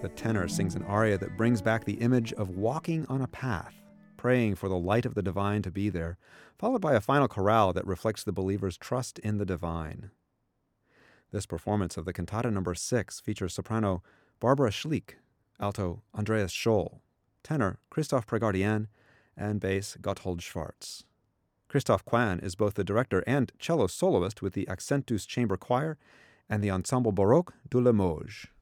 The tenor sings an aria that brings back the image of walking on a path, praying for the light of the divine to be there, followed by a final chorale that reflects the believer's trust in the divine. This performance of the cantata number 6 features soprano Barbara Schlick, alto Andreas Scholl, tenor Christoph Pregardien, and bass Gotthold Schwarz. Christoph Kwan is both the director and cello soloist with the Accentus Chamber Choir and the Ensemble Baroque de Limoges.